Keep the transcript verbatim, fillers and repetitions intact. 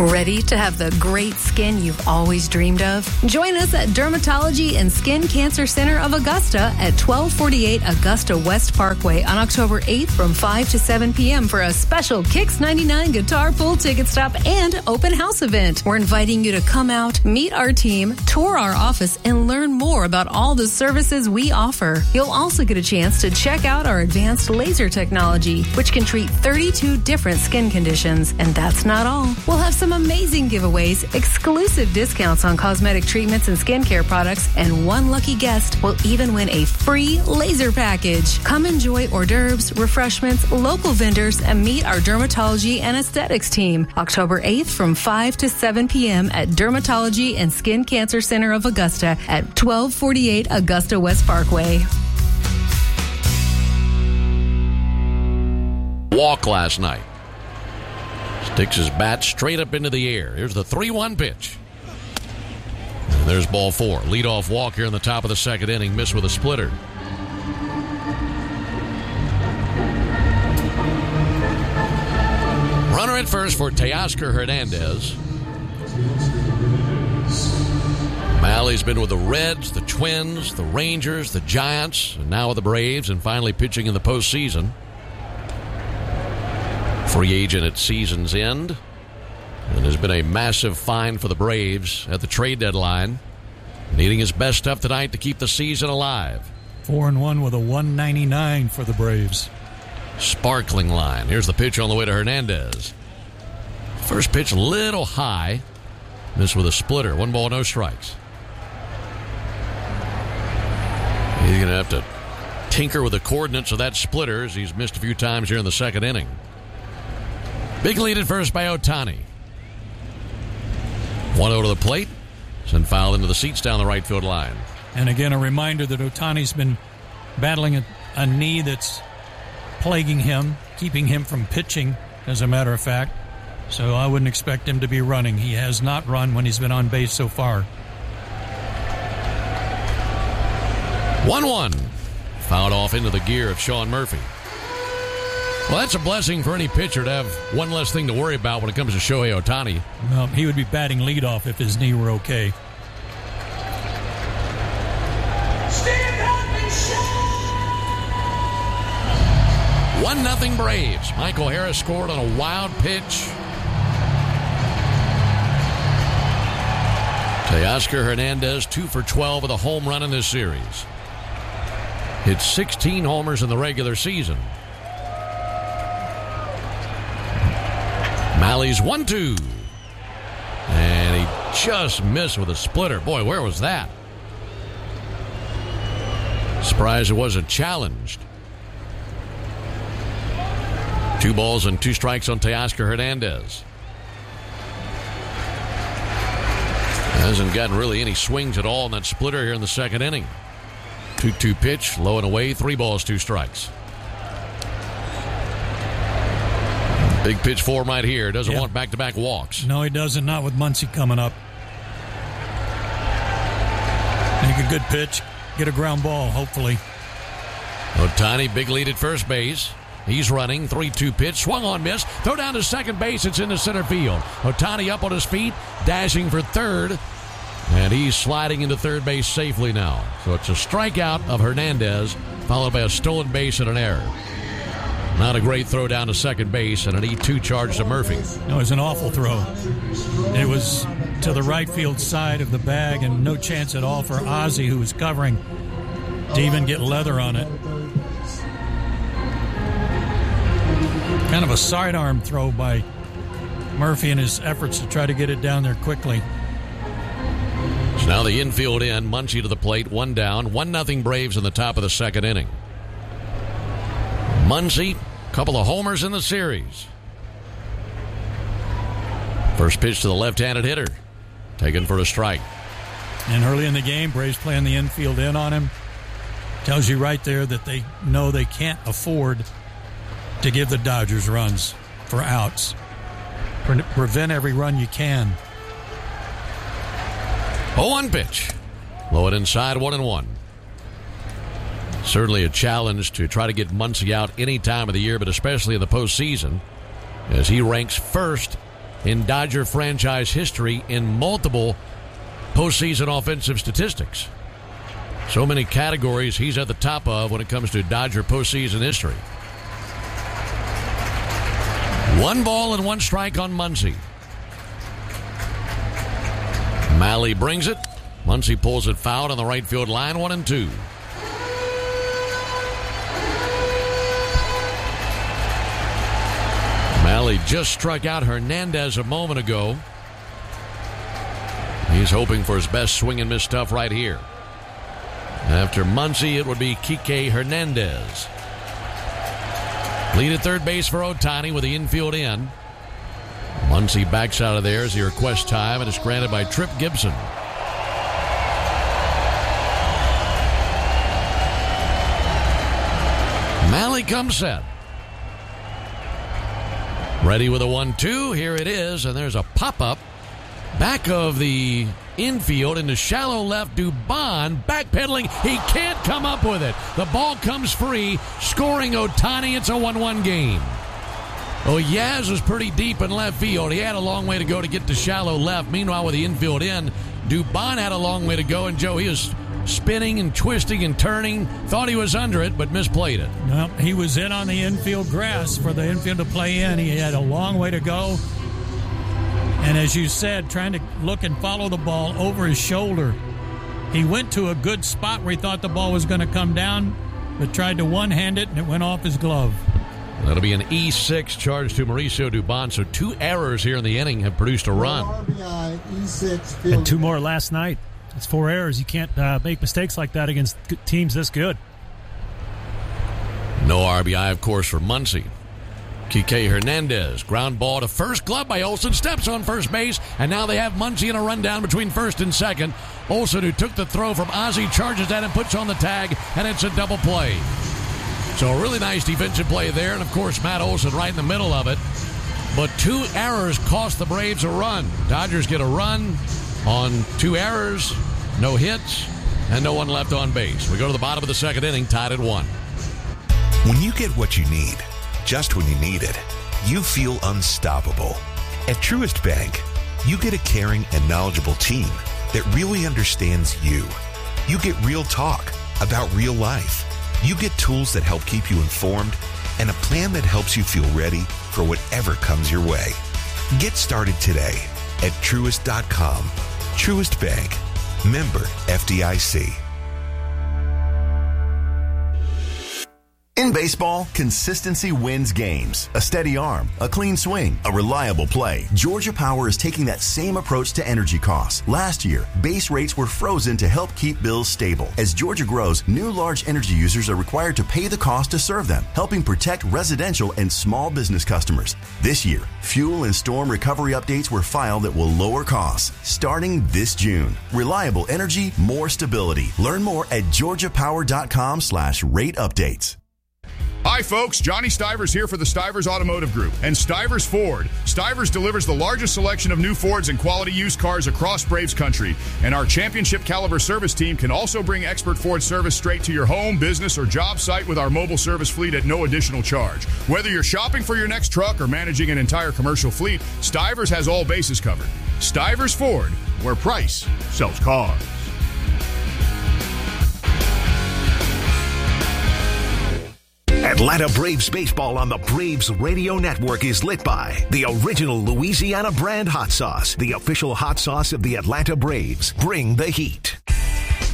Ready to have the great skin you've always dreamed of? Join us at Dermatology and Skin Cancer Center of Augusta at twelve forty-eight Augusta West Parkway on October eighth from five to seven p.m. for a special Kicks ninety-nine guitar pull ticket stop and open house event. We're inviting you to come out, meet our team, tour our office, and learn more about all the services we offer. You'll also get a chance to check out our advanced laser technology, which can treat thirty-two different skin conditions. And that's not all. We'll have some amazing giveaways, exclusive discounts on cosmetic treatments and skincare products, and one lucky guest will even win a free laser package. Come enjoy hors d'oeuvres, refreshments, local vendors, and meet our dermatology and aesthetics team. October eighth from five to seven p.m. at Dermatology and Skin Cancer Center of Augusta at twelve forty-eight Augusta West Parkway. Walk last night. Sticks his bat straight up into the air. Here's the three one pitch. And there's ball four. Leadoff walk here in the top of the second inning. Missed with a splitter. Runner at first for Teoscar Hernandez. Malley's been with the Reds, the Twins, the Rangers, the Giants, and now with the Braves, and finally pitching in the postseason. Free agent at season's end. And there's been a massive fine for the Braves at the trade deadline. Needing his best stuff tonight to keep the season alive. Four and one with a one ninety-nine for the Braves. Sparkling line. Here's the pitch on the way to Hernandez. First pitch a little high. Missed with a splitter. One ball, no strikes. He's going to have to tinker with the coordinates of that splitter as he's missed a few times here in the second inning. Big lead at first by Ohtani. one oh to the plate. Send foul into the seats down the right field line. And again, a reminder that Ohtani's been battling a, a knee that's plaguing him, keeping him from pitching, as a matter of fact. So I wouldn't expect him to be running. He has not run when he's been on base so far. one one. Fouled off into the gear of Sean Murphy. Well, that's a blessing for any pitcher to have one less thing to worry about when it comes to Shohei Ohtani. Well, he would be batting leadoff if his knee were okay. one nothing Braves. Michael Harris scored on a wild pitch. Teoscar Hernandez, two for twelve with a home run in this series. Hit sixteen homers in the regular season. Malley's one two. And he just missed with a splitter. Boy, where was that? Surprised it wasn't challenged. Two balls and two strikes on Teoscar Hernandez. Hasn't gotten really any swings at all in that splitter here in the second inning. two two pitch, low and away, three balls, two strikes. Big pitch for him right here. Doesn't yeah. want back-to-back walks. No, he doesn't. Not with Muncy coming up. Make a good pitch. Get a ground ball, hopefully. Ohtani, big lead at first base. He's running. three two pitch. Swung on, miss. Throw down to second base. It's into center field. Ohtani up on his feet. Dashing for third. And he's sliding into third base safely now. So it's a strikeout of Hernandez, followed by a stolen base and an error. Not a great throw down to second base, and an E two charge to Murphy. No, it was an awful throw. It was to the right field side of the bag, and no chance at all for Ozzie, who was covering, to even get leather on it. Kind of a sidearm throw by Murphy in his efforts to try to get it down there quickly. So now the infield in, Muncy to the plate, one down, one nothing Braves in the top of the second inning. Muncy, a couple of homers in the series. First pitch to the left-handed hitter, taken for a strike. And early in the game, Braves playing the infield in on him. Tells you right there that they know they can't afford to give the Dodgers runs for outs. Pre- prevent every run you can. oh one pitch. Low it inside, one and one. Certainly a challenge to try to get Muncy out any time of the year, but especially in the postseason, as he ranks first in Dodger franchise history in multiple postseason offensive statistics. So many categories he's at the top of when it comes to Dodger postseason history. One ball and one strike on Muncy. Mahle brings it. Muncy pulls it foul on the right field line, one and two. Mahle just struck out Hernandez a moment ago. He's hoping for his best swing and miss stuff right here. After Muncy, it would be Kike Hernandez. Lead at third base for Ohtani with the infield in. Muncy backs out of there as he requests time, and it's granted by Trip Gibson. Mahle comes set. Ready with a one two. Here it is, and there's a pop-up. Back of the infield into shallow left. Dubon backpedaling. He can't come up with it. The ball comes free. Scoring Ohtani. It's a one one game. Oh, Yaz was pretty deep in left field. He had a long way to go to get to shallow left. Meanwhile, with the infield in, Dubon had a long way to go. And, Joe, he was spinning and twisting and turning. Thought he was under it, but misplayed it. No, he was in on the infield grass for the infield to play in. He had a long way to go. And as you said, trying to look and follow the ball over his shoulder. He went to a good spot where he thought the ball was going to come down, but tried to one-hand it, and it went off his glove. That'll be an E six charge to Mauricio Dubon. So two errors here in the inning have produced a run. R B I, E six, and two more last night. It's four errors. You can't uh, make mistakes like that against teams this good. No R B I, of course, for Muncy. Kike Hernandez, ground ball to first, glove by Olson, steps on first base, and now they have Muncy in a rundown between first and second. Olson, who took the throw from Ozzie, charges that and puts on the tag, and it's a double play. So a really nice defensive play there, and of course Matt Olson right in the middle of it. But two errors cost the Braves a run. Dodgers get a run on two errors, no hits, and no one left on base. We go to the bottom of the second inning, tied at one. When you get what you need, just when you need it, you feel unstoppable. At Truist Bank, you get a caring and knowledgeable team that really understands you. You get real talk about real life. You get tools that help keep you informed and a plan that helps you feel ready for whatever comes your way. Get started today at Truist dot com. Truist Bank. Member F D I C. In baseball, consistency wins games. A steady arm, a clean swing, a reliable play. Georgia Power is taking that same approach to energy costs. Last year, base rates were frozen to help keep bills stable. As Georgia grows, new large energy users are required to pay the cost to serve them, helping protect residential and small business customers. This year, fuel and storm recovery updates were filed that will lower costs starting this June. Reliable energy, more stability. Learn more at georgia power dot com slash rate updates. Hi, folks. Johnny Stivers here for the Stivers Automotive Group and Stivers Ford. Stivers delivers the largest selection of new Fords and quality used cars across Braves country. And our championship caliber service team can also bring expert Ford service straight to your home, business, or job site with our mobile service fleet at no additional charge. Whether you're shopping for your next truck or managing an entire commercial fleet, Stivers has all bases covered. Stivers Ford, where price sells cars. Atlanta Braves baseball on the Braves Radio Network is lit by the original Louisiana brand hot sauce, the official hot sauce of the Atlanta Braves. Bring the heat.